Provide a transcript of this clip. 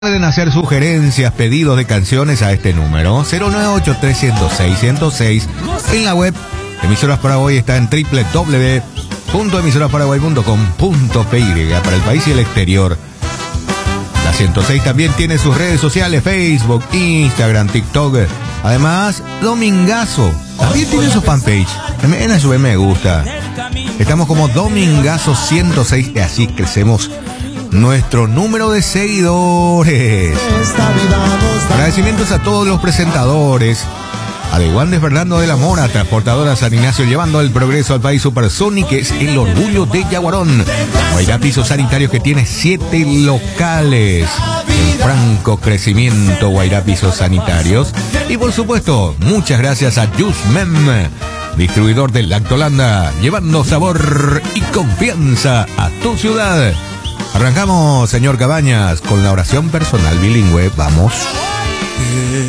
Pueden hacer sugerencias, pedidos de canciones a este número 098-306-106. En la web Emisoras Paraguay está en www.emisorasparaguay.com.py para el país y el exterior. La 106 también tiene sus redes sociales: Facebook, Instagram, TikTok. Además, Domingazo también tiene su fanpage. En su me gusta. Estamos como Domingazo 106 y así crecemos nuestro número de seguidores. Agradecimientos a todos los presentadores. Adeguandes Fernando de la Mora, Transportadora San Ignacio, llevando el progreso al país. Supersonic, que es el orgullo de Yaguarón. Guairá Pisos Sanitarios, que tiene 7 locales en franco crecimiento. Guairá Pisos Sanitarios. Y por supuesto, muchas gracias a Jusmem, distribuidor de Lactolanda, llevando sabor y confianza a tu ciudad. Arrancamos, señor Cabañas, con la oración personal bilingüe. Vamos.